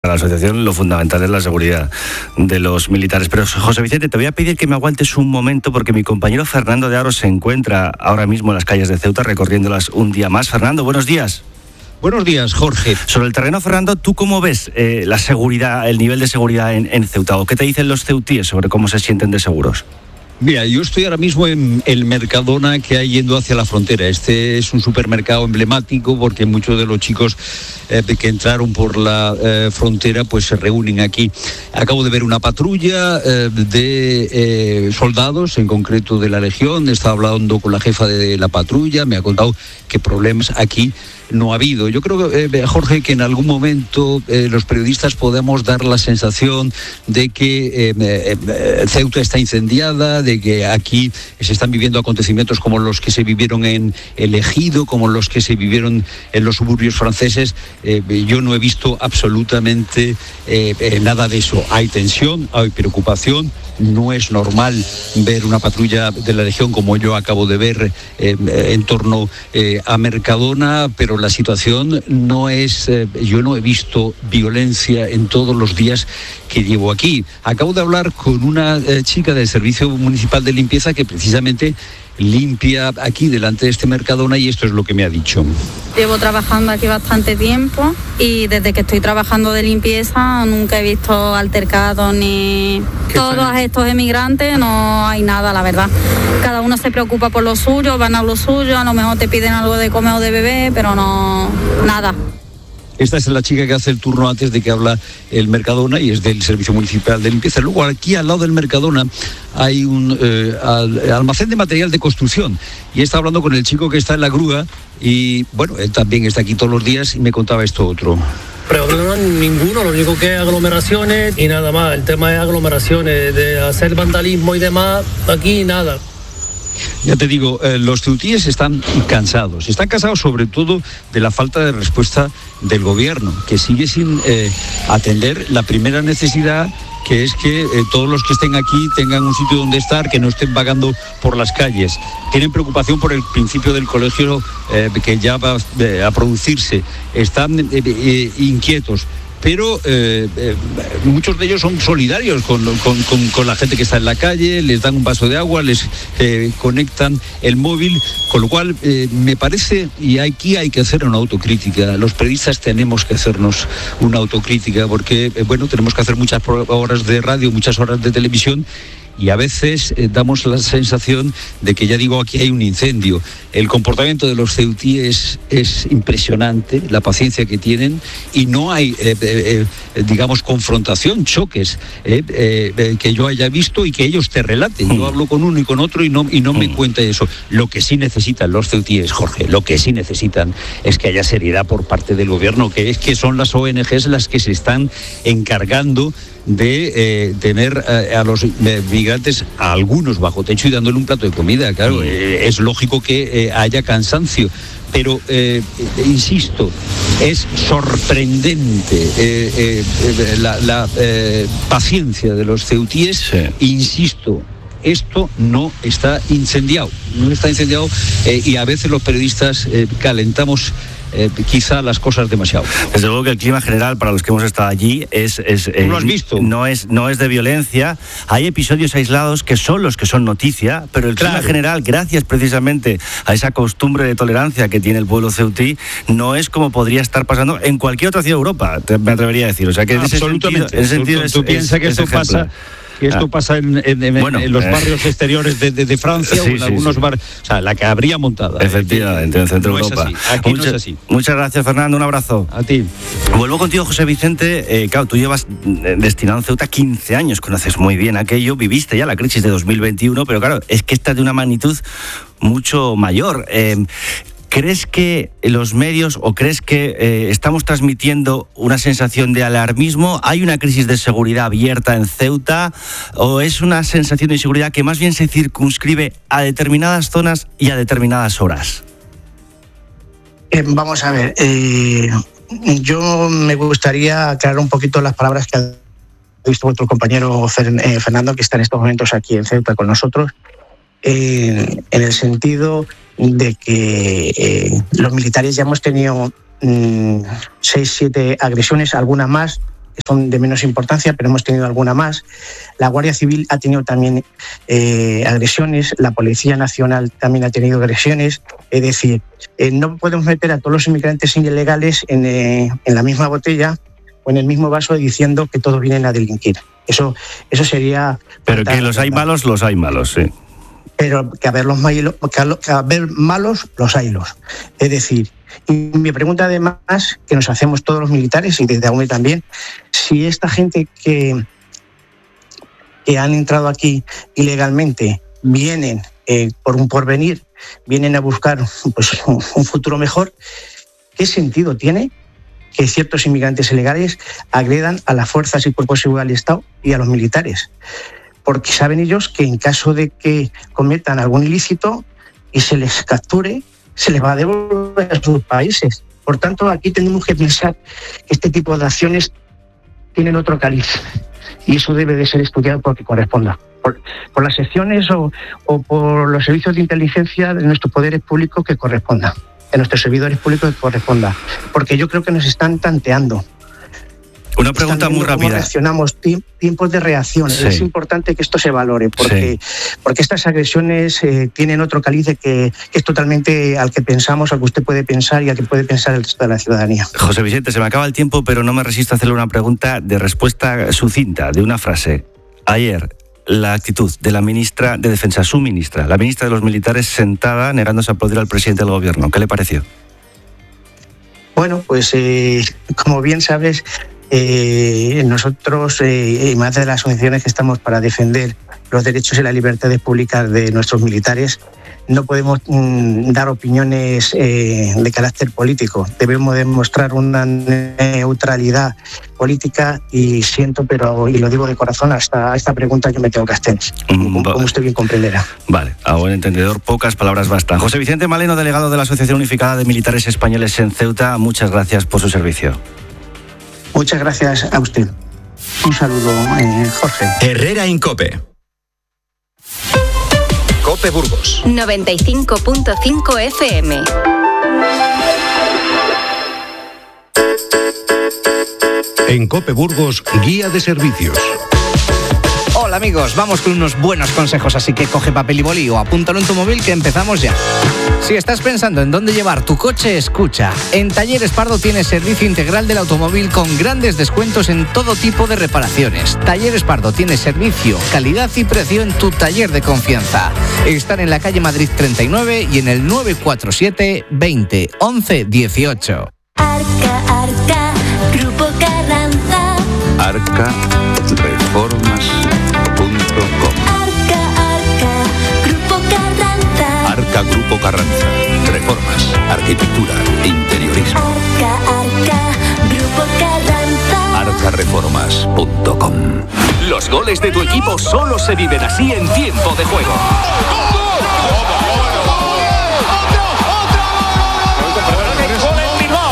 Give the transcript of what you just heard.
para la asociación lo fundamental es la seguridad de los militares. Pero José Vicente, te voy a pedir que me aguantes un momento porque mi compañero Fernando de Aro se encuentra ahora mismo en las calles de Ceuta recorriéndolas un día más. Fernando, buenos días. Buenos días, Jorge. Sobre el terreno, Fernando, ¿tú cómo ves la seguridad, el nivel de seguridad en Ceuta? ¿O qué te dicen los ceutíes sobre cómo se sienten de seguros? Mira, yo estoy ahora mismo en el Mercadona que hay yendo hacia la frontera. Este es un supermercado emblemático porque muchos de los chicos que entraron por la frontera pues se reúnen aquí. Acabo de ver una patrulla de soldados, en concreto de la Legión. He estado hablando con la jefa de la patrulla, me ha contado que problemas aquí no ha habido. Yo creo, Jorge, que en algún momento los periodistas podemos dar la sensación de que Ceuta está incendiada, de que aquí se están viviendo acontecimientos como los que se vivieron en El Ejido, como los que se vivieron en los suburbios franceses. Yo no he visto absolutamente nada de eso. Hay tensión, hay preocupación. No es normal ver una patrulla de la Legión como yo acabo de ver en torno a Mercadona, pero la situación no es... yo no he visto violencia en todos los días que llevo aquí. Acabo de hablar con una chica del Servicio Municipal de Limpieza que precisamente limpia aquí delante de este Mercadona y esto es lo que me ha dicho. Llevo trabajando aquí bastante tiempo y desde que estoy trabajando de limpieza nunca he visto altercados ni todos estos emigrantes, no hay nada, la verdad. Cada uno se preocupa por lo suyo, van a lo suyo, a lo mejor te piden algo de comer o de beber, pero no, nada. Esta es la chica que hace el turno antes de que habla el Mercadona y es del Servicio Municipal de Limpieza. Luego aquí al lado del Mercadona hay un almacén de material de construcción y está hablando con el chico que está en la grúa y bueno, él también está aquí todos los días y me contaba esto otro. Problema ninguno, lo único que es aglomeraciones y nada más. El tema es aglomeraciones, de hacer vandalismo y demás, aquí nada. Ya te digo, los ceutíes están cansados sobre todo de la falta de respuesta del gobierno, que sigue sin atender la primera necesidad, que es que todos los que estén aquí tengan un sitio donde estar, que no estén vagando por las calles. Tienen preocupación por el principio del colegio que ya va a producirse. Están inquietos. Pero muchos de ellos son solidarios con la gente que está en la calle, les dan un vaso de agua, les conectan el móvil, con lo cual me parece, y aquí hay que hacer una autocrítica, los periodistas tenemos que hacernos una autocrítica, porque tenemos que hacer muchas horas de radio, muchas horas de televisión, y a veces damos la sensación de que, ya digo, aquí hay un incendio. El comportamiento de los ceutíes es impresionante, la paciencia que tienen, y no hay, confrontación, choques que yo haya visto y que ellos te relaten. Yo hablo con uno y con otro y no me cuenta eso. Lo que sí necesitan los ceutíes, Jorge, lo que sí necesitan es que haya seriedad por parte del gobierno, que es que son las ONGs las que se están encargando de tener a los migrantes, a algunos bajo techo y dándole un plato de comida. Claro, es lógico que haya cansancio, pero insisto, es sorprendente la paciencia de los ceutíes. Sí. Insisto, esto no está incendiado, y a veces los periodistas calentamos quizá las cosas demasiado. Desde luego que el clima general para los que hemos estado allí ¿lo has visto? No es de violencia. Hay episodios aislados que son los que son noticia, pero el clima general, gracias precisamente a esa costumbre de tolerancia que tiene el pueblo ceutí, no es como podría estar pasando en cualquier otra ciudad de Europa, me atrevería a decir. O sea que absolutamente. En ese sentido ¿Tú piensas que esto pasa? Que esto pasa en los barrios exteriores de Francia, sí, o en algunos barrios, o sea, la que habría montada. Efectivamente, en el centro de Europa. Aquí no es así. Muchas gracias, Fernando, un abrazo. A ti. Vuelvo contigo, José Vicente. Claro, tú llevas destinado en Ceuta 15 años, conoces muy bien aquello, viviste ya la crisis de 2021, pero claro, es que esta es de una magnitud mucho mayor. ¿Crees que los medios o crees que estamos transmitiendo una sensación de alarmismo? ¿Hay una crisis de seguridad abierta en Ceuta o es una sensación de inseguridad que más bien se circunscribe a determinadas zonas y a determinadas horas? Vamos a ver, yo me gustaría aclarar un poquito las palabras que ha visto vuestro compañero Fernando, que está en estos momentos aquí en Ceuta con nosotros, en el sentido de que los militares ya hemos tenido 6-7 agresiones, algunas más son de menos importancia, pero hemos tenido alguna más. La Guardia Civil ha tenido también agresiones, la Policía Nacional también ha tenido agresiones. Es decir, no podemos meter a todos los inmigrantes ilegales en la misma botella o en el mismo vaso diciendo que todos vienen a delinquir. Eso sería... Pero que los hay malos, sí. Pero que haber malos, los haylos. Es decir, y mi pregunta además, que nos hacemos todos los militares y desde AUME también, si esta gente que han entrado aquí ilegalmente vienen por un porvenir, vienen a buscar pues, un futuro mejor, ¿qué sentido tiene que ciertos inmigrantes ilegales agredan a las fuerzas y cuerpos de seguridad del Estado y a los militares? Porque saben ellos que en caso de que cometan algún ilícito y se les capture, se les va a devolver a sus países. Por tanto, aquí tenemos que pensar que este tipo de acciones tienen otro cariz y eso debe de ser estudiado porque corresponda. Por las secciones o por los servicios de inteligencia de nuestros poderes públicos que corresponda, de nuestros servidores públicos que corresponda. Porque yo creo que nos están tanteando. Una pregunta muy rápida. ¿Cómo reaccionamos? Tiempos de reacción. Sí. Es importante que esto se valore, porque estas agresiones tienen otro caliz que es totalmente al que pensamos, al que usted puede pensar y al que puede pensar el resto de la ciudadanía. José Vicente, se me acaba el tiempo, pero no me resisto a hacerle una pregunta de respuesta sucinta, de una frase. Ayer, la actitud de la ministra de Defensa, su ministra, la ministra de los Militares, sentada negándose a aplaudir al presidente del Gobierno. ¿Qué le pareció? Bueno, pues como bien sabes, nosotros, y más de las asociaciones que estamos para defender los derechos y las libertades públicas de nuestros militares, no podemos dar opiniones de carácter político. Debemos demostrar una neutralidad política y siento, y lo digo de corazón, hasta esta pregunta yo me tengo que hacer, como usted bien comprenderá. Vale, a buen entendedor, pocas palabras bastan. José Vicente Maleno, delegado de la Asociación Unificada de Militares Españoles en Ceuta, muchas gracias por su servicio. Muchas gracias a usted. Un saludo, Jorge. Herrera en COPE. COPE Burgos 95.5 FM. En COPE Burgos, guía de servicios. Hola amigos, vamos con unos buenos consejos, así que coge papel y boli o apúntalo en tu móvil que empezamos ya. Si estás pensando en dónde llevar tu coche, escucha. En Talleres Pardo tienes servicio integral del automóvil con grandes descuentos en todo tipo de reparaciones. Talleres Pardo tiene servicio, calidad y precio en tu taller de confianza. Están en la calle Madrid 39 y en el 947 20 11 18. Arca, Grupo Carranza. Arcareformas.com. Arca, Grupo Carranza. Arca Grupo Carranza. Reformas, arquitectura, interiorismo. Arca, Grupo Carranza. Arcareformas.com. Los goles de tu equipo solo se viven así en tiempo de juego.